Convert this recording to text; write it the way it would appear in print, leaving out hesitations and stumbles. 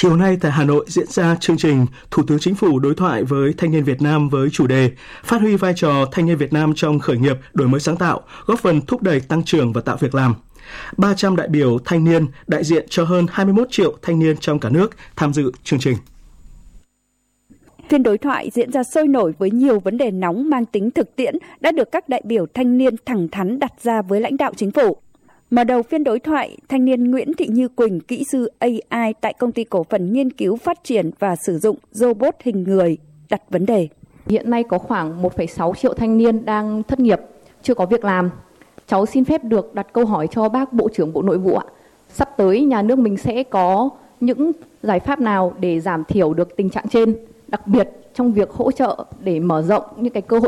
Chiều nay tại Hà Nội diễn ra chương trình Thủ tướng Chính phủ đối thoại với thanh niên Việt Nam với chủ đề Phát huy vai trò thanh niên Việt Nam trong khởi nghiệp, đổi mới sáng tạo, góp phần thúc đẩy tăng trưởng và tạo việc làm. 300 đại biểu thanh niên đại diện cho hơn 21 triệu thanh niên trong cả nước tham dự chương trình. Phiên đối thoại diễn ra sôi nổi với nhiều vấn đề nóng mang tính thực tiễn đã được các đại biểu thanh niên thẳng thắn đặt ra với lãnh đạo chính phủ. Mở đầu phiên đối thoại, thanh niên Nguyễn Thị Như Quỳnh, kỹ sư AI tại Công ty Cổ phần Nghiên cứu Phát triển và Sử dụng Robot hình người, đặt vấn đề. Hiện nay có khoảng 1,6 triệu thanh niên đang thất nghiệp, chưa có việc làm. Cháu xin phép được đặt câu hỏi cho bác Bộ trưởng Bộ Nội vụ ạ. Sắp tới nhà nước mình sẽ có những giải pháp nào để giảm thiểu được tình trạng trên, đặc biệt trong việc hỗ trợ để mở rộng những cái cơ hội